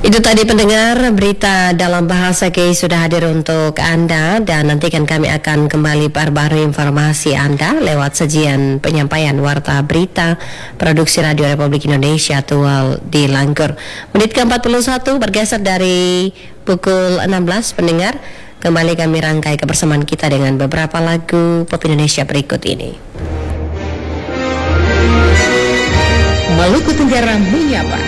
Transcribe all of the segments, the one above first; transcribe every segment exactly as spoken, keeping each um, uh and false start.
Itu tadi pendengar berita dalam bahasa K sudah hadir untuk Anda, dan nanti kan kami akan kembali perbarui informasi Anda lewat sajian penyampaian warta berita produksi Radio Republik Indonesia Tual di Langkur. Menit ke empat puluh satu bergeser dari pukul enam belas pendengar. Kembali kami rangkai kebersamaan kita dengan beberapa lagu pop Indonesia berikut ini. Maluku Tenggara menyapa.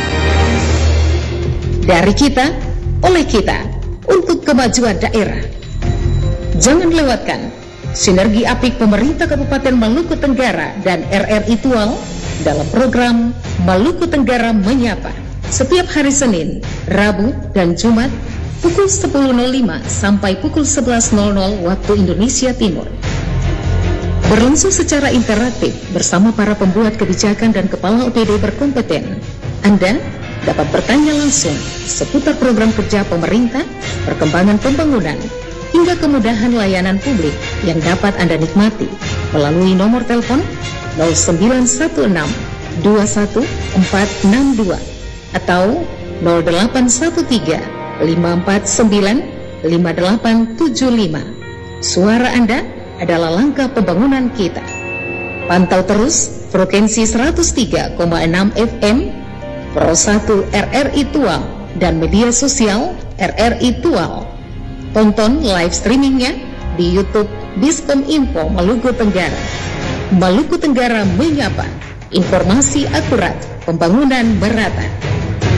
Dari kita, oleh kita, untuk kemajuan daerah. Jangan lewatkan sinergi apik pemerintah Kabupaten Maluku Tenggara dan R R I Tual dalam program Maluku Tenggara Menyapa setiap hari Senin, Rabu, dan Jumat pukul sepuluh nol lima sampai pukul sebelas nol nol waktu Indonesia Timur. Berlangsung secara interaktif bersama para pembuat kebijakan dan kepala O P D berkompeten. Anda dapat bertanya langsung seputar program kerja pemerintah, perkembangan pembangunan, hingga kemudahan layanan publik yang dapat Anda nikmati melalui nomor telepon nol sembilan satu enam dua satu empat enam dua atau nol delapan satu tiga lima empat sembilan lima delapan tujuh lima. Suara Anda adalah langkah pembangunan kita. Pantau terus frekuensi seratus tiga koma enam F M Pro satu R R I Tual dan media sosial R R I Tual. Tonton live streamingnya di YouTube Biskom Info Maluku Tenggara. Maluku Tenggara Menyapa, informasi akurat, pembangunan merata.